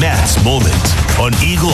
Matt's Moment on Eagle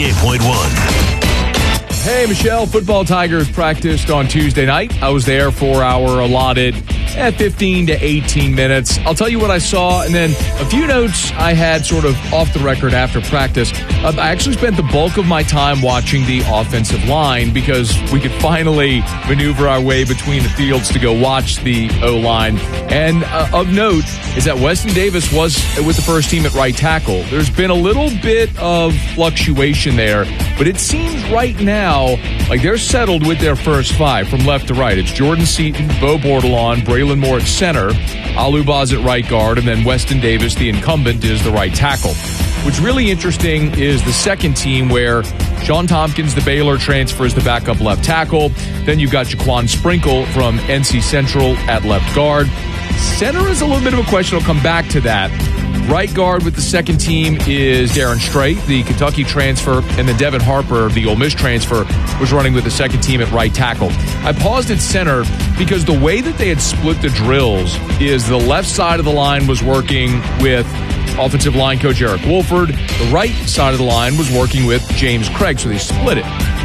98.1. Hey, Michelle, football Tigers practiced on Tuesday night. I was there for our allotted 15 to 18 minutes. I'll tell you what I saw, and then a few notes I had sort of off the record after practice. I actually spent the bulk of my time watching the offensive line because we could finally maneuver our way between the fields to go watch the O-line. And of note is that Weston Davis was with the first team at right tackle. There's been a little bit of fluctuation there, but it seems right now like they're settled with their first five from left to right. It's Jordan Seaton, Bo Bordelon, Braylon Moore at center, Alubaz at right guard, and then Weston Davis, the incumbent, is the right tackle. What's really interesting is the second team where Sean Tompkins, the Baylor transfer, is the backup left tackle. Then you've got Jaquan Sprinkle from NC Central at left guard. Center is a little bit of a question. I'll come back to that. Right guard with the second team is Darren Strait, the Kentucky transfer, and then Devin Harper, the Ole Miss transfer, was running with the second team at right tackle. I paused at center because the way that they had split the drills is the left side of the line was working with offensive line coach Eric Wolford. The right side of the line was working with James Craig, so they split it.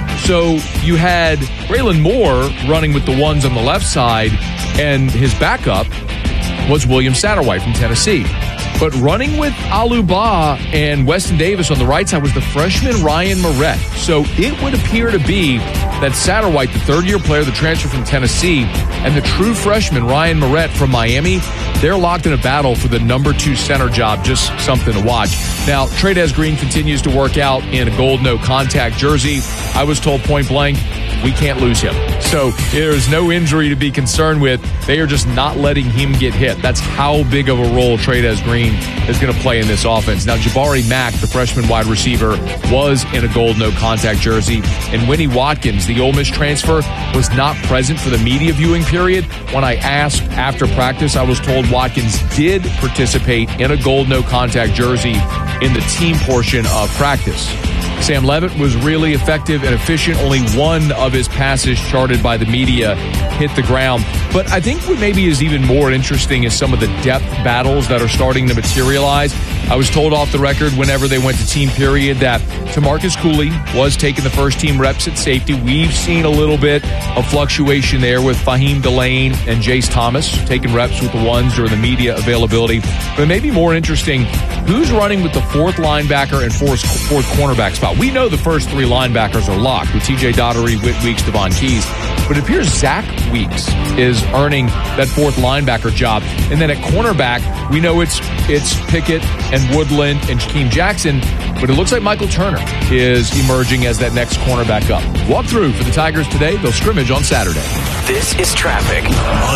So you had Braylon Moore running with the ones on the left side, and his backup was William Satterwhite from Tennessee. But running with Alubaz and Weston Davis on the right side was the freshman Ryan Moret. So it would appear to be that Satterwhite, the third-year player, the transfer from Tennessee, and the true freshman Ryan Moret from Miami, they're locked in a battle for the number 2 center job. Just something to watch. Now, Trey'Dez Green continues to work out in a gold no-contact jersey. I was told point blank, we can't lose him. So there's no injury to be concerned with. They are just not letting him get hit. That's how big of a role Trey'Dez Green is going to play in this offense. Now, Jabari Mack, the freshman wide receiver, was in a gold no-contact jersey. And Winnie Watkins, the Ole Miss transfer, was not present for the media viewing period. When I asked after practice, I was told Watkins did participate in a gold no-contact jersey in the team portion of practice. Sam Levitt was really effective and efficient. Only one of his passes charted by the media hit the ground. But I think what maybe is even more interesting is some of the depth battles that are starting to materialize. I was told off the record whenever they went to team period that Tamarcus Cooley was taking the first team reps at safety. We've seen a little bit of fluctuation there with Fahim Delane and Jace Thomas taking reps with the ones during the media availability. But maybe more interesting, who's running with the fourth linebacker and fourth cornerback spot? We know the first 3 linebackers are locked with TJ Daugherty, Whit Weeks, Devon Keys. But it appears Zach Weeks is earning that fourth linebacker job. And then at cornerback, we know it's Pickett and Woodland and Jakeem Jackson, but it looks like Michael Turner is emerging as that next cornerback up. Walk through for the Tigers today. They'll scrimmage on Saturday. This is traffic on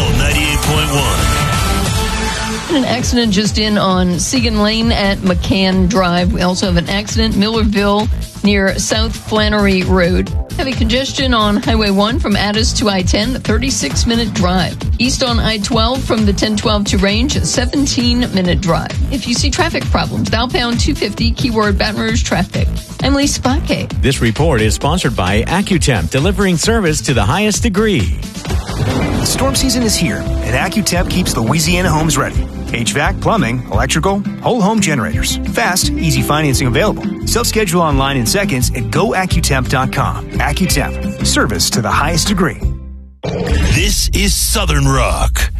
Eagle 98.1. An accident just in on Segan Lane at McCann Drive. We also have an accident, Millerville, near South Flannery Road. Heavy congestion on Highway 1 from Addis to I-10, a 36-minute drive. East on I-12 from the 1012 to Range, a 17-minute drive. If you see traffic problems, dial-pound 250, keyword Baton Rouge traffic. I'm Lisa Baque. This report is sponsored by AccuTemp, delivering service to the highest degree. Storm season is here, and AccuTemp keeps Louisiana homes ready. HVAC, plumbing, electrical, whole home generators. Fast, easy financing available. Self-schedule online in seconds at goaccutemp.com. AccuTemp, service to the highest degree. This is Southern Rock.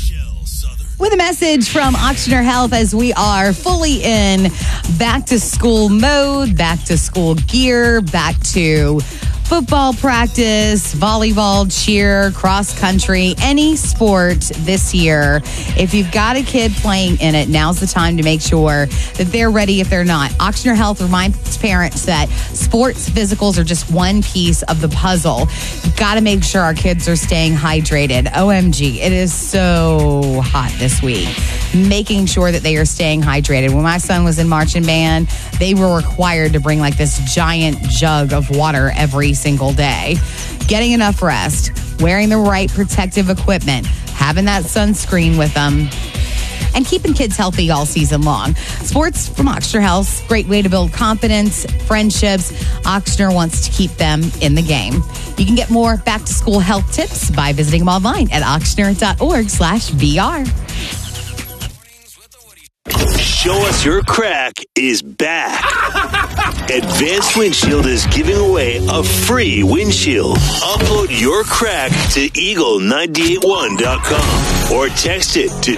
With a message from Auctioneer Health as we are fully in back-to-school mode, back-to-school gear, back to football practice, volleyball, cheer, cross country, any sport this year. If you've got a kid playing in it, now's the time to make sure that they're ready if they're not. Auctioneer Health reminds parents that sports physicals are just one piece of the puzzle. You've got to make sure our kids are staying hydrated. OMG, it is so hot this week. Making sure that they are staying hydrated. When my son was in marching band, they were required to bring like this giant jug of water every single day. Getting enough rest, wearing the right protective equipment, having that sunscreen with them, and keeping kids healthy all season long. Sports from Auctioneer Health, great way to build confidence, friendships. Auctioneer wants to keep them in the game. You can get more back-to-school health tips by visiting them online at auctioneer.org/VR. Show Us Your Crack is back. Advanced Windshield is giving away a free windshield. Upload your crack to eagle981.com or text it to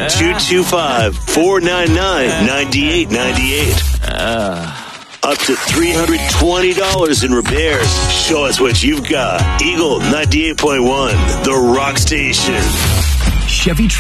225-499-9898. Up to $320 in repairs. Show us what you've got. Eagle 98.1, the rock station. Chevy